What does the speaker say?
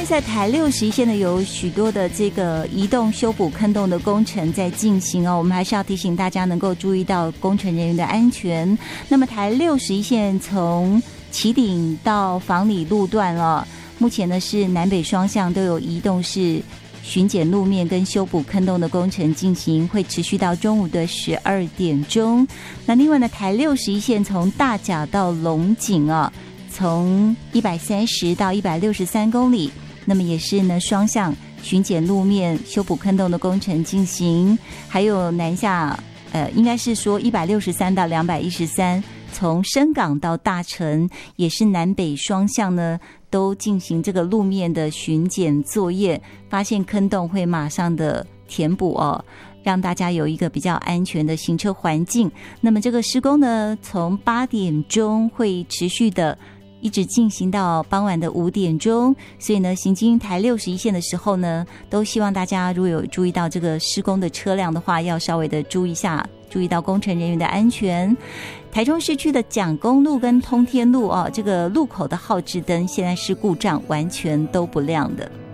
在台61线呢，有许多的这个移动修补坑洞的工程在进行哦，我们还是要提醒大家能够注意到工程人员的安全。那么台61线从旗顶到房里路段了，目前呢是南北双向都有移动式巡检路面跟修补坑洞的工程进行，会持续到中午的12点钟。那另外呢，台61线从大甲到龙井啊，从130到163公里，那么也是呢双向巡检路面修补坑洞的工程进行。还有南下应该是说163到213，从深港到大城也是南北双向呢都进行这个路面的巡检作业，发现坑洞会马上的填补哦，让大家有一个比较安全的行车环境。那么这个施工呢，从8点钟会持续的一直进行到傍晚的5点钟，所以呢，行经台61线的时候呢，都希望大家如果有注意到这个施工的车辆的话，要稍微的注意一下，注意到工程人员的安全。台中市区的蒋公路跟通天路这个路口的号志灯现在是故障，完全都不亮的。